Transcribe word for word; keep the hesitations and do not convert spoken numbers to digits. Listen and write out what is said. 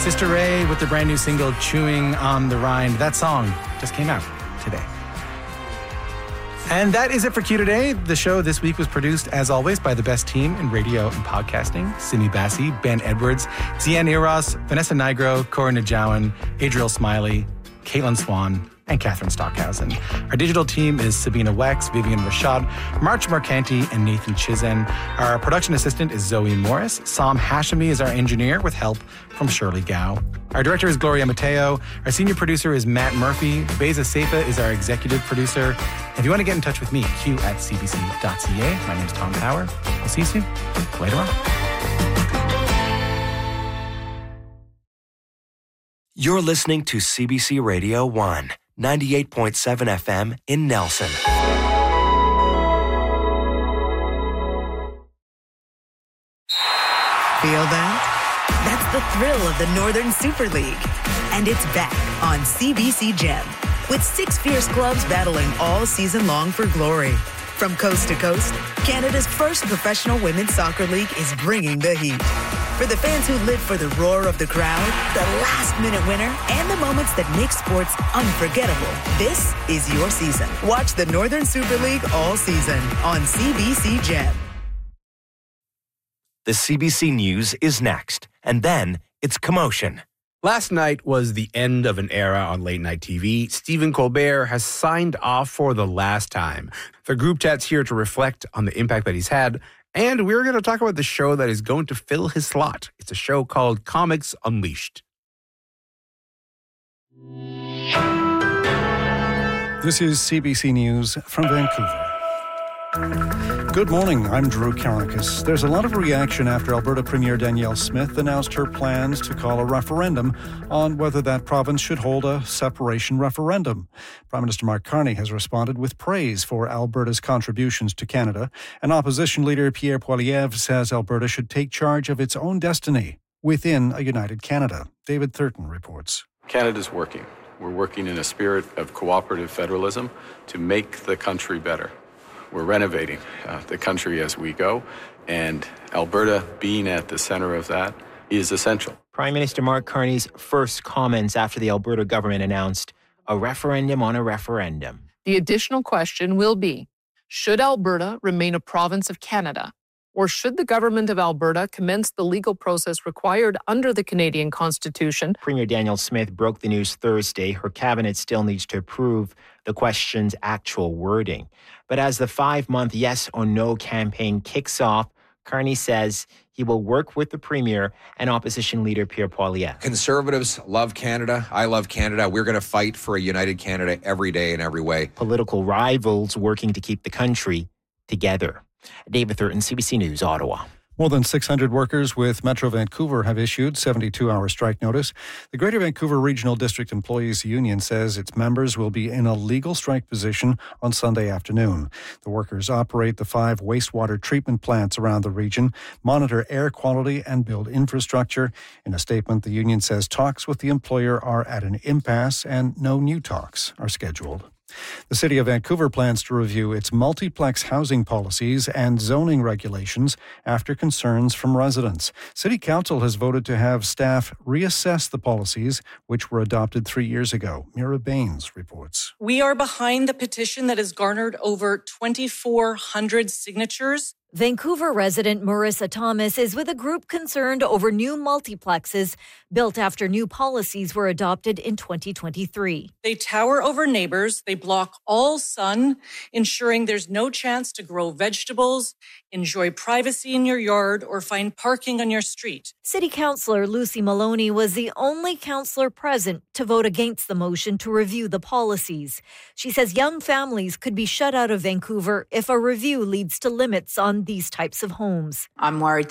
Sister Ray with the brand new single, Chewing on the Rind. That song just came out today. And that is it for Q Today. The show this week was produced, as always, by the best team in radio and podcasting. Simi Bassi, Ben Edwards, Zian Eros, Vanessa Nigro, Cora Najawan, Adriel Smiley, Caitlin Swan, and Catherine Stockhausen. Our digital team is Sabina Wex, Vivian Rashad, March Marcanti, and Nathan Chizen. Our production assistant is Zoe Morris. Sam Hashemi is our engineer with help from Shirley Gao. Our director is Gloria Mateo. Our senior producer is Matt Murphy. Beza Seifa is our executive producer. If you want to get in touch with me, q at c b c dot c a. My name is Tom Power. I'll see you soon. Later on. You're listening to C B C Radio one, ninety-eight point seven F M in Nelson. Feel that? That's the thrill of the Northern Super League. And it's back on C B C Gem, with six fierce clubs battling all season long for glory. From coast to coast, Canada's first professional women's soccer league is bringing the heat. For the fans who live for the roar of the crowd, the last-minute winner, and the moments that make sports unforgettable, this is your season. Watch the Northern Super League all season on C B C Gem. The C B C News is next, and then it's Commotion. Last night was the end of an era on late-night T V. Stephen Colbert has signed off for the last time. The group chat's here to reflect on the impact that he's had, and we're going to talk about the show that is going to fill his slot. It's a show called Comics Unleashed. This is C B C News from Vancouver. Good morning, I'm Drew Karakis. There's a lot of reaction after Alberta Premier Danielle Smith announced her plans to call a referendum on whether that province should hold a separation referendum. Prime Minister Mark Carney has responded with praise for Alberta's contributions to Canada. And opposition leader Pierre Poilievre says Alberta should take charge of its own destiny within a united Canada. David Thurton reports. Canada's working. We're working in a spirit of cooperative federalism to make the country better. We're renovating uh, the country as we go, and Alberta being at the center of that is essential. Prime Minister Mark Carney's first comments after the Alberta government announced a referendum on a referendum. The additional question will be, should Alberta remain a province of Canada, or should the government of Alberta commence the legal process required under the Canadian Constitution? Premier Danielle Smith broke the news Thursday. Her cabinet still needs to approve the question's actual wording. But as the five-month yes or no campaign kicks off, Carney says he will work with the Premier and opposition leader Pierre Poilievre. Conservatives love Canada. I love Canada. We're going to fight for a united Canada every day in every way. Political rivals working to keep the country together. David Thurton, C B C News, Ottawa. More than six hundred workers with Metro Vancouver have issued seventy-two hour strike notice. The Greater Vancouver Regional District Employees Union says its members will be in a legal strike position on Sunday afternoon. The workers operate the five wastewater treatment plants around the region, monitor air quality, and build infrastructure. In a statement, the union says talks with the employer are at an impasse and no new talks are scheduled. The City of Vancouver plans to review its multiplex housing policies and zoning regulations after concerns from residents. City Council has voted to have staff reassess the policies which were adopted three years ago. Mira Baines reports. We are behind the petition that has garnered over twenty-four hundred signatures. Vancouver resident Marissa Thomas is with a group concerned over new multiplexes built after new policies were adopted in twenty twenty-three. They tower over neighbors, they block all sun, ensuring there's no chance to grow vegetables, enjoy privacy in your yard, or find parking on your street. City Councillor Lucy Maloney was the only councillor present to vote against the motion to review the policies. She says young families could be shut out of Vancouver if a review leads to limits on these types of homes. I'm worried